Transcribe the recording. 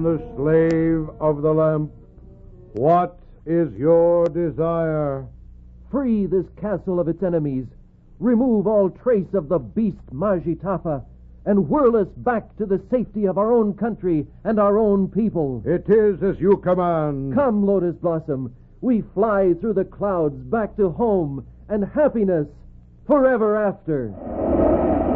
am the slave of the lamp. What is your desire? Free this castle of its enemies. Remove all trace of the beast Majitafa, and whirl us back to the safety of our own country and our own people. It is as you command. Come, Lotus Blossom. We fly through the clouds back to home and happiness forever after.